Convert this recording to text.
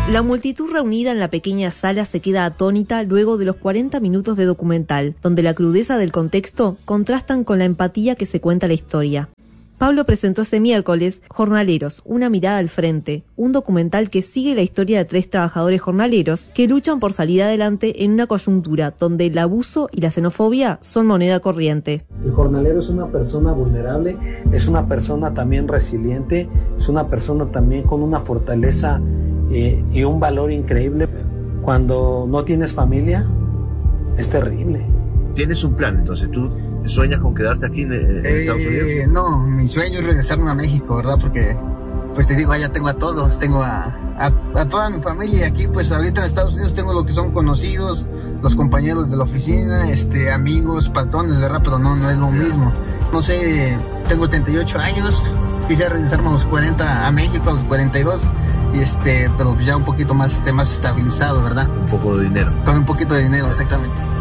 La multitud reunida en la pequeña sala se queda atónita luego de los 40 minutos de documental, donde la crudeza del contexto contrastan con la empatía que se cuenta la historia. Pablo presentó ese miércoles Jornaleros, una mirada al frente, un documental que sigue la historia de 3 trabajadores jornaleros que luchan por salir adelante en una coyuntura donde el abuso y la xenofobia son moneda corriente. El jornalero es una persona vulnerable, es una persona también resiliente, es una persona también con una fortaleza y un valor increíble. Cuando no tienes familia, es terrible. ¿Tienes un plan entonces? ¿Tú sueñas con quedarte aquí en Estados Unidos? No, mi sueño es regresarme a México, ¿verdad? Porque, pues te digo, allá tengo a todos, tengo a toda mi familia, y aquí pues ahorita en Estados Unidos tengo lo que son conocidos, los compañeros de la oficina, amigos, patrones, ¿verdad? Pero no es lo mismo. No sé, tengo 38 años, quise regresarme a los 40 a México, a los 42, pero ya un poquito más estabilizado, ¿verdad? Un poco de dinero. Con un poquito de dinero, exactamente.